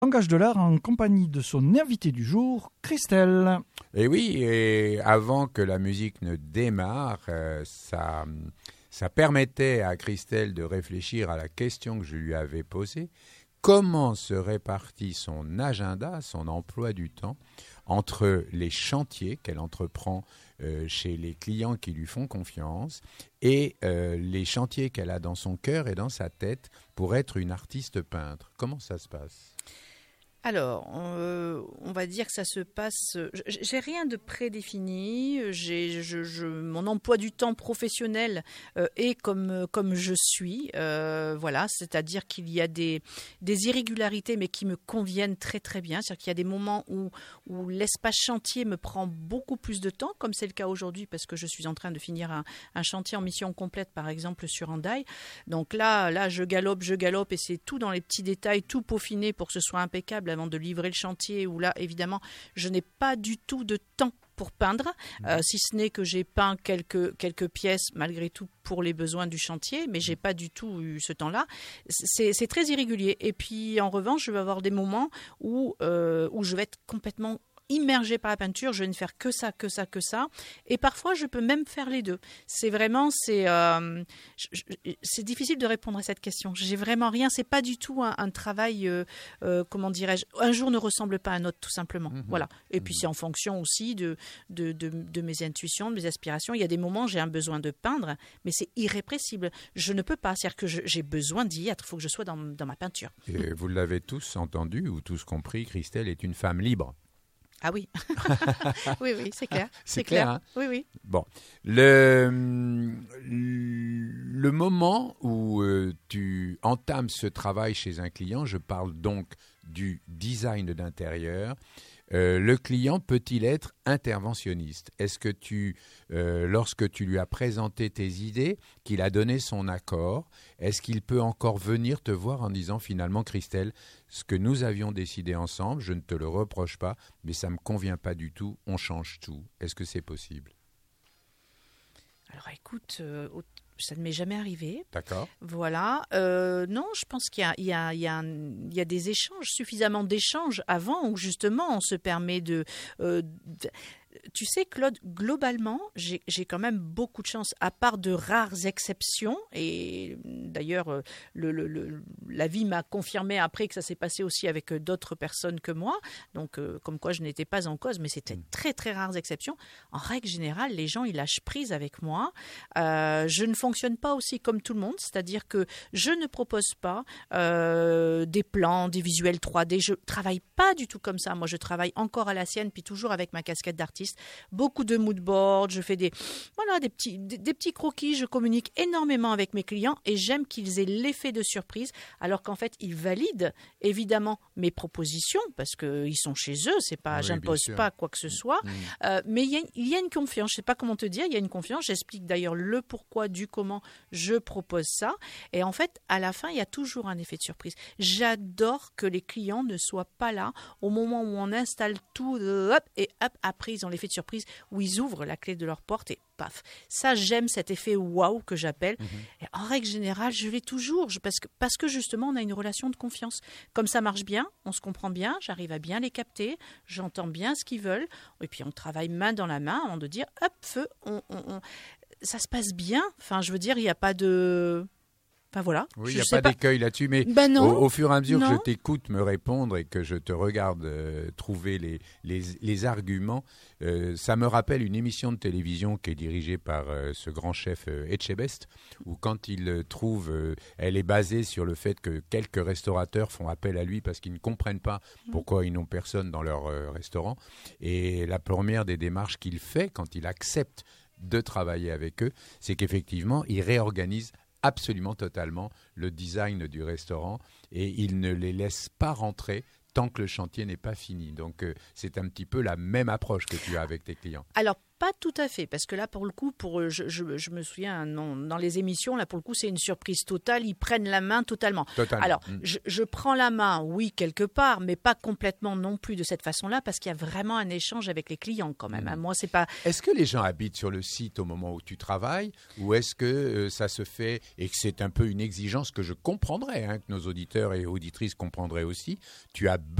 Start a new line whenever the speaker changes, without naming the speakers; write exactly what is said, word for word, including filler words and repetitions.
Langage de l'art en compagnie de son invité du jour, Christelle.
Et oui, et avant que la musique ne démarre, euh, ça, ça permettait à Christelle de réfléchir à la question que je lui avais posée. Comment se répartit son agenda, son emploi du temps entre les chantiers qu'elle entreprend euh, chez les clients qui lui font confiance et euh, les chantiers qu'elle a dans son cœur et dans sa tête pour être une artiste peintre? Comment ça se passe ?
Alors, euh, on va dire que ça se passe. J'ai rien de prédéfini. J'ai, je, je, mon emploi du temps professionnel euh, est comme comme je suis. Euh, voilà, c'est-à-dire qu'il y a des des irrégularités, mais qui me conviennent très très bien. C'est-à-dire qu'il y a des moments où où l'espace chantier me prend beaucoup plus de temps, comme c'est le cas aujourd'hui, parce que je suis en train de finir un, un chantier en mission complète, par exemple sur Hendaye. Donc là, là, je galope, je galope, et c'est tout dans les petits détails, tout peaufiné pour que ce soit impeccable avant de livrer le chantier, où là, évidemment, je n'ai pas du tout de temps pour peindre, euh, si ce n'est que j'ai peint quelques, quelques pièces, malgré tout, pour les besoins du chantier, mais je n'ai pas du tout eu ce temps-là. C'est, c'est très irrégulier. Et puis, en revanche, je vais avoir des moments où, euh, où je vais être complètement immergée par la peinture, je vais ne faire que ça, que ça, que ça. Et parfois, je peux même faire les deux. C'est vraiment, c'est, euh, je, je, c'est difficile de répondre à cette question. J'ai vraiment rien. C'est pas du tout un, un travail, euh, euh, comment dirais-je, un jour ne ressemble pas à un autre, tout simplement. Mmh. Voilà. Et mmh. puis, c'est en fonction aussi de, de, de, de mes intuitions, de mes aspirations. Il y a des moments, j'ai un besoin de peindre, mais c'est irrépressible. Je ne peux pas. C'est-à-dire que je, j'ai besoin d'y être. Il faut que je sois dans, dans ma peinture.
Et vous l'avez tous entendu ou tous compris, Christelle est une femme libre.
Ah oui, oui, oui, c'est clair.
C'est,
c'est
clair,
clair.
Hein?
Oui, oui.
Bon, le, le moment où euh, tu entames ce travail chez un client, je parle donc du design d'intérieur, euh, le client peut-il être interventionniste? Est-ce que tu, euh, lorsque tu lui as présenté tes idées, qu'il a donné son accord, est-ce qu'il peut encore venir te voir en disant finalement, Christelle, ce que nous avions décidé ensemble, je ne te le reproche pas, mais ça ne me convient pas du tout, on change tout. Est-ce que c'est possible?
Alors écoute, euh, ça ne m'est jamais arrivé.
D'accord.
Voilà. Euh, non, je pense qu'il y a, il y a, il y a, un, il y a des échanges, suffisamment d'échanges avant où justement on se permet de... Euh, de Tu sais, Claude, globalement, j'ai, j'ai quand même beaucoup de chance, à part de rares exceptions. Et d'ailleurs, le, le, le, la vie m'a confirmé après que ça s'est passé aussi avec d'autres personnes que moi. Donc, euh, comme quoi je n'étais pas en cause, mais c'était très, très rares exceptions. En règle générale, les gens, ils lâchent prise avec moi. Euh, je ne fonctionne pas aussi comme tout le monde, c'est-à-dire que je ne propose pas euh, des plans, des visuels trois D. Je travaille pas du tout comme ça. Moi, je travaille encore à la sienne, puis toujours avec ma casquette d'artiste. Beaucoup de mood boards, je fais des, voilà, des, petits, des, des petits croquis, je communique énormément avec mes clients et j'aime qu'ils aient l'effet de surprise, alors qu'en fait, ils valident évidemment mes propositions parce qu'ils sont chez eux, c'est pas, oui, j'impose pas quoi que ce soit, mmh. euh, mais il y, y a une confiance, je sais pas comment te dire, il y a une confiance, j'explique d'ailleurs le pourquoi du comment je propose ça et en fait, à la fin, il y a toujours un effet de surprise. J'adore que les clients ne soient pas là au moment où on installe tout, hop, et hop, après ils ont l'effet de surprise où ils ouvrent la clé de leur porte et paf. Ça, j'aime cet effet waouh que j'appelle. Mmh. Et en règle générale, je l'ai toujours parce que, parce que justement, on a une relation de confiance. Comme ça marche bien, on se comprend bien, j'arrive à bien les capter, j'entends bien ce qu'ils veulent et puis on travaille main dans la main avant de dire hop, feu, on, on, on... ça se passe bien. Enfin, je veux dire, il n'y a pas de... Enfin, voilà.
Oui, il n'y a pas, pas d'écueil là-dessus, mais
ben non,
au, au fur et à mesure
non.
que je t'écoute me répondre et que je te regarde euh, trouver les, les, les arguments, euh, ça me rappelle une émission de télévision qui est dirigée par euh, ce grand chef euh, Etchebest, où quand il euh, trouve, euh, elle est basée sur le fait que quelques restaurateurs font appel à lui parce qu'ils ne comprennent pas pourquoi ils n'ont personne dans leur euh, restaurant. Et la première des démarches qu'il fait quand il accepte de travailler avec eux, c'est qu'effectivement, il réorganise absolument totalement le design du restaurant et il ne les laisse pas rentrer tant que le chantier n'est pas fini. Donc, euh, c'est un petit peu la même approche que tu as avec tes clients.
Alors, pas tout à fait, parce que là, pour le coup, pour, je, je, je me souviens, non, dans les émissions, là, pour le coup, c'est une surprise totale. Ils prennent la main totalement.
Totalement.
Alors,
Mm.
je, je prends la main, oui, quelque part, mais pas complètement non plus de cette façon-là, parce qu'il y a vraiment un échange avec les clients quand même.
Mm.
Hein. Moi, c'est pas.
Est-ce que les gens habitent sur le site au moment où tu travailles, ou est-ce que euh, ça se fait et que c'est un peu une exigence que je comprendrais, hein, que nos auditeurs et auditrices comprendraient aussi. Tu as